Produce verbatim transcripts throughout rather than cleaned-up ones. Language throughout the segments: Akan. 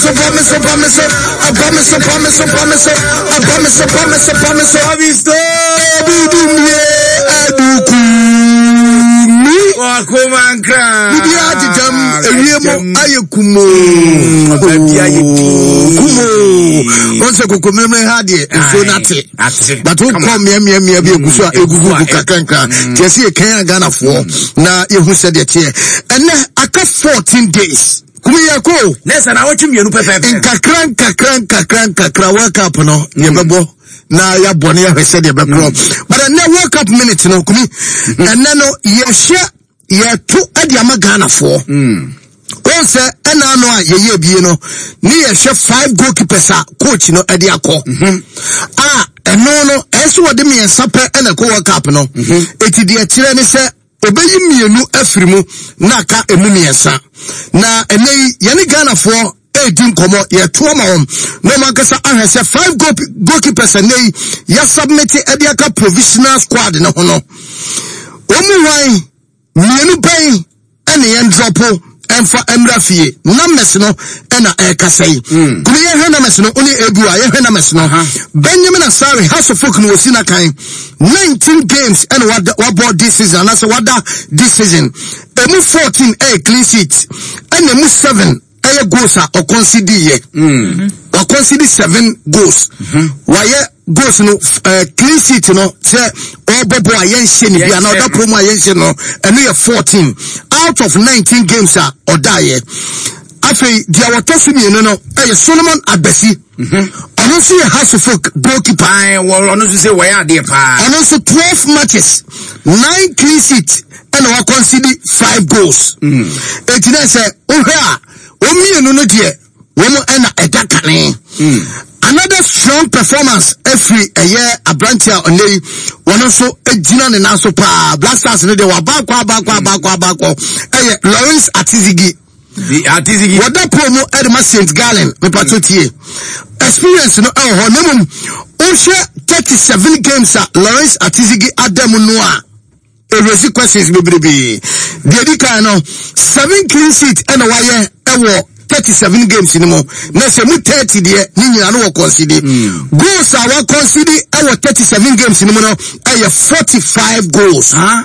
promise, promise, I promise, promise, promise, I promise, promise, promise, I promise, Wakumankra. Bidia jam ewemo ayekumo. Babia yeti. Kumo. Once kukumeme hadi nso nate. But who come me me me bi egusu egugu kakanka. Tiesi e kan Ghana for na yehu se de tie. Ene aka fourteen days. Kumi yako. Nesa na wotu mienu pepe. Nkakran kakran kakran kakra World Cup no yebebo. Na ya bone ya hwese de bekro. But na World Cup minute no kumi. Ene no ye hye ye tu ade ama Ghana for. Mm. Once ena no a ye ye bie no ni ye hye five goalkeepers a coach no ade akọ. Mhm. Ah eno no eso wode me ensape ena ko World Cup no. Eti de akire ne se obeyi mienu afirimu na ka emu miensa. Na ene ye ni Ghana for eighteen komo ye to ma hom no man kasa ahese five goal goalkeepers ene ya submit ade aka provisional squad ne ho no. Omu wan mienu pen ene ye dropo enfa emrafie numbers no ena ekasai kuni ye hwe numbers no oni ebua ye hwe numbers no Benjamin Asare House of Folk no osina kan nineteen games and what what bought this season and so what this season emu fourteen a clean sheet and emu seven a goals are consider ye mm or consider seven goals why goals no uh, clean sheet no say all bobo ayense ni bia na oda promo ayense no enu ye fourteen out of nineteen games are odaye afei dia wotosu mi no no eh Solomon Abesi mhm ono so ye House of Folk goalkeeper ai wo ono so say we ade pa ono so twelve matches nine clean sheet and we consider five goals mhm etina say ohwe a o mi no no de wo mo na edakane mhm another strong performance every a year Abrantia only one also ejina ne naso pa Black Stars ne de wa ba kwa ba kwa ba kwa ba kwa eh Lawrence Atizigi the Atizigi what that promo Edma Saint Gallen me patotie experience no eh ho nemum o share thirty-seven games at Lawrence Atizigi Adam Noah eresi questions bebrebe the edika no seven clean sheet and why eh thirty-seven games in mo na se mu thirty de ni nyina no consider goals are we consider our thirty-seven games in mo no eh forty-five goals huh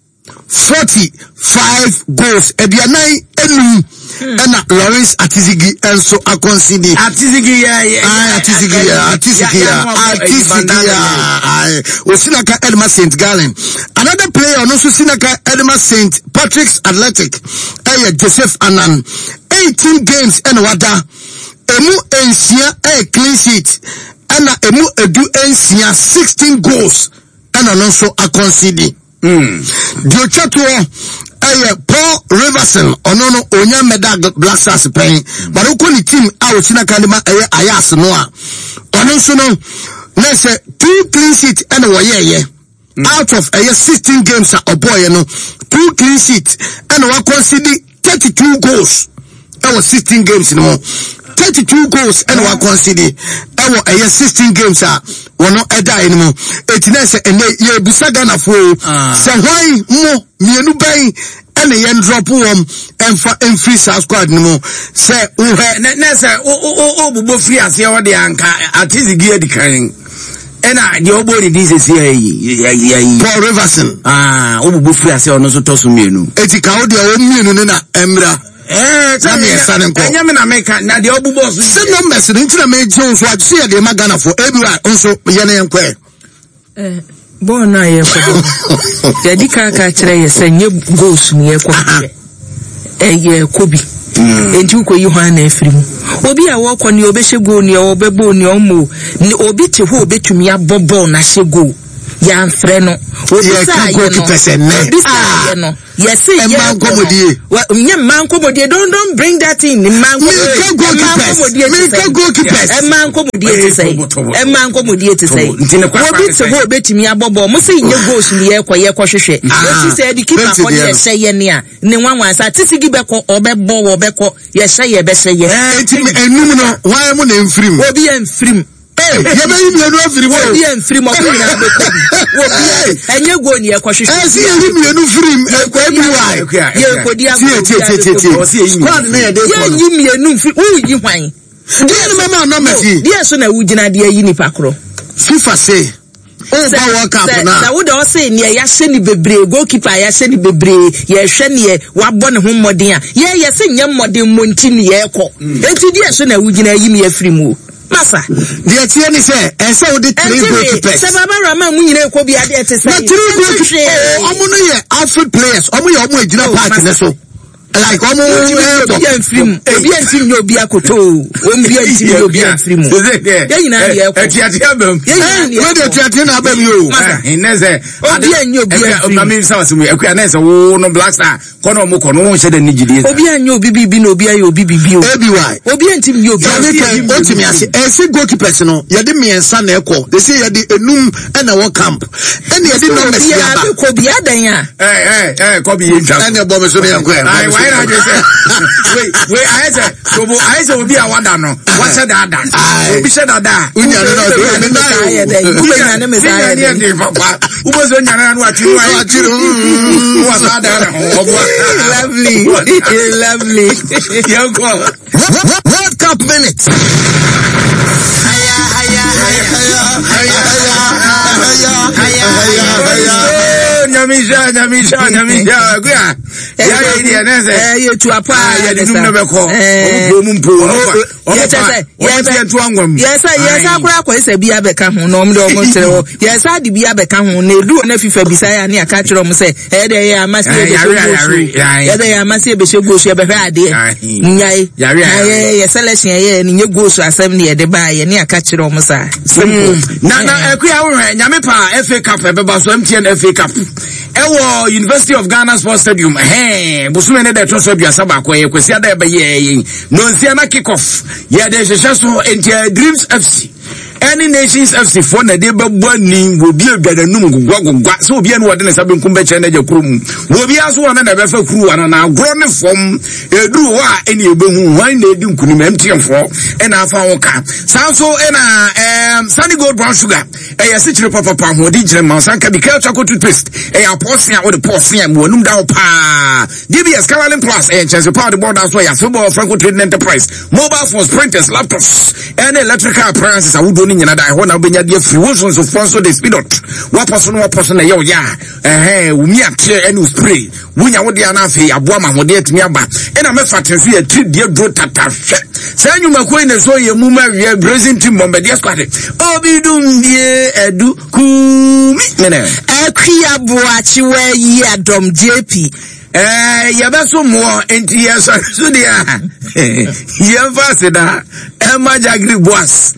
forty-five goals e dia nine enu na Lawrence Atizigi enso a consider Atizigi ya ah Atizigi ya Atizigi ya Atizigi ya ah Osinaka Edma Saint Gallen another player no so Sinaka Edma Saint Patrick's Athletic eh Joseph Anan eighteen games and wada emu ensia a clean sheet and emu edu ensia sixteen goals and also a consider mm the chato eh Paul Riverson ono no onya meda Black Stars pen but ukoni team a osina kanima eh Ayas no a ono so no na say two clean sheet and woyeye out of eh sixteen games a boy no two clean sheet and we consider thirty-two goals. Our sixteen games no more. thirty-two goals and we consider our uh, sixteen games are we no eda anymore. eighty-nine say and ye busa Ghana for say why mo mienu ban and ye drop one and for and free South squad no more. Say oh na say oh oh oh bubo free as ye the anka Atizigi edi kan ena the obody this is here Paul Riverson ah oh bubo free as ye ono so tosu mienu etika o de o mienu na emra eh na me sane nko enya me na make na de obubo so se numbers no ntina me je so ase ye de magana for everywhere nso ye na enko eh bon na ye ko de di ka ka kire ye senye goals mu ye ko eh ye kobi enti ko yi hwan na afrim obi a wo ko ni obehye goal ni obebo ni omo ni obi te ho obetumi abobo na hye goal ya mfre no obi sa ye no obi sa ye no yes ye man komodie nye man komodie don't don't bring that in man komodie me ka goalkeepers e man komodie te say e man komodie te say obi te ho obetumi abobo mo say nye goals ni ye kwa ye kwa hwehwe obi say di keeper ko ye hye ye ne a ne nwanwan sa Tisigi beko obebo obeko ye hye ye be hye ye enum no why mo na mfrim obi en mfrim eh ye be yi mienu afiri wo obi en mfrim obi na be obi enye go ni e kwa hwehwe eh si ye mienu frim e kwa everywhere ye kodi ago squad na ye dey ye yi mienu mfrim u yi hwan Dia no mama no mesi. Dia so na wugina dia yi nipa kro. FIFA say o ba World Cup na. Na wo do say ne ya hye ni bebre goalkeeper ya hye ni bebre ye hwe ne wa bɔ ne ho mmɔden a. Ye ye se nyɛ mmɔden monti ne ye kɔ. Enti dia so na wugina yi me afiri mu. Masa. Dia tie ni say e say wo de three goalkeepers. Se baba Rama mu nyina ekɔ bi ade ete say. Na three goalkeepers. Omo no ye outfield players. Omo ye omo agina party ne so. Like omo obi an film obi an film no obi akoto o mbi an film no obi an film ya nyina ye ko etiati abam ya nyina we de etiati na abam yo ineze obi an yo obi an film na me say wasemu akua na say wo no Black Star kono mo kono wo hye de ni gidie obi an yo obi bibi na obi an yo obi bibi o ebi why obi an film yo obi ya de kan o timi ase e se goalkeepers no ye de miensa na ekɔ they say ye de enum e na wo camp e na ye de no mesi aba ko bi adan a eh eh eh ko bi ye ntwa e na bo me so ne yanko e I just said, wait, wait, I said, I said, will be a wonder, no. What's that? I be said that. Unya no no. Unya no me papa. Who was on your what you was that? Lovely, lovely. Young World Cup minute. Haya, haya, haya, haya, haya, haya, haya. Nyamisha, nyamisha, nyamisha. Kuya. Ya ya nese. Eh, you to apa. Ya di num na beko. O mu mpo. Yes, yes. Yes, yes, yes, akura kwa ise bia beka ho no mde omo kire ho. Yes, adi bia beka ho na edu na fifa bisaya ne aka kire omo se eh de ya amasi e be shogo. Ya de ya amasi e be shogo so e be hwe ade. Nyai. Eh, yes, selection ye ni nye go so asem ne de ba ye ne aka kire omo sa. Simple. Na na akuya wo hwe nyame pa F A Cup e be ba so M T N F A Cup. Ewo University of Ghana Sports Stadium eh bosume ne de to so bia saba kwa ye kwesi ada be ye no nsia na kick off ye de hwehwe so enti Dreams F C any Nations F C for na de bebo ni wo bia biadanum gugwa gugwa so obi anu wode ne sabe nkum be che na jakrum wo bia so wona na be fa kuru wana na agro ne fom eduru ho a eni ebehu wan na edi nkunim M T N fo e na afa wo ka sanso e na em Sunny Gold Brown Sugar e ya sichire papa pa ho di jire man sanka bi ka chocolate toothpaste e ya posia wo de posia mo num da wo pa D B S Caroline Plus e chance power the board so ya football Franco Trading Enterprise mobile phones printers laptops and electrical appliances awudo ni nyina da ho na obenya de free woson so sponsor the speedot wa person wa person e yo ya eh eh wumi ate enu spray wunya wo de ana afi aboa ma ho de atimi aba e na me faten so ya tri de dro tata hwe sa nyuma ko ne so ye mu ma wie brazil team bombe de squad obi dum die edu kumi mena akua boachi wa yi adom J P eh yabaso mo enti yeso so dia yemfa seda ema jagri boas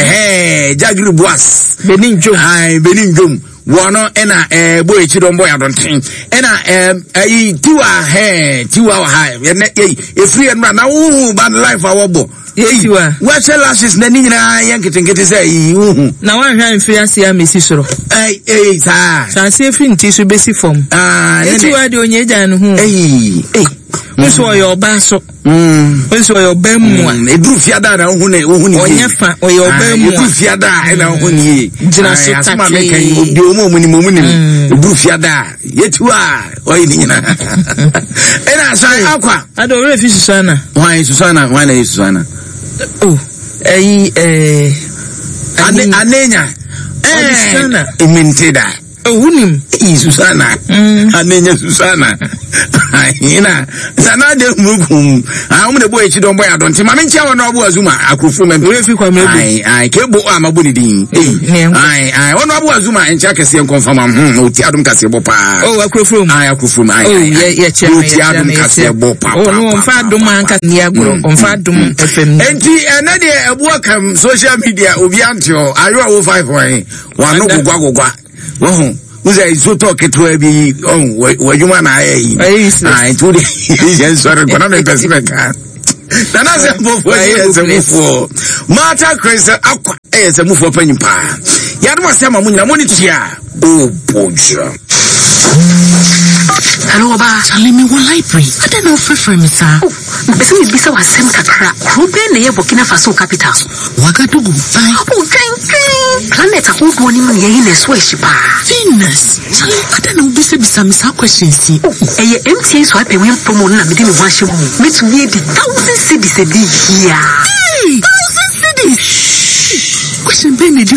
eh jagri boas benin jom ai benin jom wono ena eh boy chidombo ya dontin ena eh ayi tiwa he tiwa wa ha e free and na wo bad life awobo yesiwa wa lashes na nyina yanketenkete say yi hu na wan hwan free asia mesi soro ai eh sa chance free nti so besi form ah yesiwa de onye ja no hu eh eh nso yo ba so mm nso yo ba mu a edru fiada na hu na hu ni onye fa oyo ba mu edru fiada na hu ni jina so asma me kan obi o mo ni mo ni edru fiada yetua oyi ni nyina ena sai akwa ado re fi Susana why Susana why na Susana oh eh eh ane anenya eh Susana imenteda unim eh Susana anenya Susana ina sana de mukum ah um de boy chi don boy adon ti ma me ntia wona obo azuma akrufu me we fi kwa me ai ai kebo amabo ni din ai ai wona obo azuma ntia kase en confirm am o ti adum kase bo pa oh akrufu ai akrufu ai oh ye ye che ti adum kase bo pa oh no mfa adum anka ni agro mfa adum F M enti ena de ebu akam social media obi antio ayo wo five one wa no gugwa gugwa wo ho uza isoto ketwa bi on wajuma na ayi ah itudi yen sore kona me peseka nana se mfo ye se mfo mata Crystal akwa eh se mfo panyimpa ya dum asema munyina moni tia o boja hello Oba chale me wo library I don't know for for me sir bese me bisa wasem kakra krupe na ye Burkina Faso capital Wagadugu fine oh drinking planet akodo ni mun ye na so ehipa Venus chale I don't know bisa bisa me sa questions si eh ye M T N so ape wen promo na me de me wan hye mu me to me di thousand cities a day here Question bẹ́ẹ̀ ni